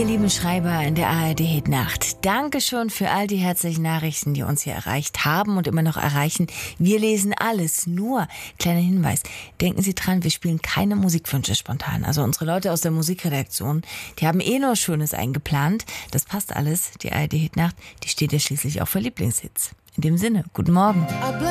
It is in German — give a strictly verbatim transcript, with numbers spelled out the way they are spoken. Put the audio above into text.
Ihr lieben Schreiber in der A R D-Hitnacht, Dankeschön für all die herzlichen Nachrichten, die uns hier erreicht haben und immer noch erreichen. Wir lesen alles, nur, kleiner Hinweis, denken Sie dran, wir spielen keine Musikwünsche spontan. Also unsere Leute aus der Musikredaktion, die haben eh nur Schönes eingeplant. Das passt alles, die A R D-Hitnacht, die steht ja schließlich auch für Lieblingshits. In dem Sinne, guten Morgen.